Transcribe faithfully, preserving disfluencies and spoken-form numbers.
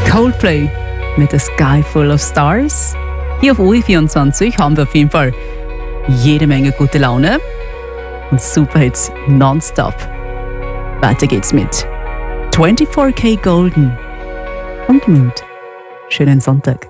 Coldplay mit A Sky Full of Stars. Hier auf U E vierundzwanzig haben wir auf jeden Fall jede Menge gute Laune und Superhits nonstop. Weiter geht's mit vierundzwanzig K Golden und Mood. Schönen Sonntag.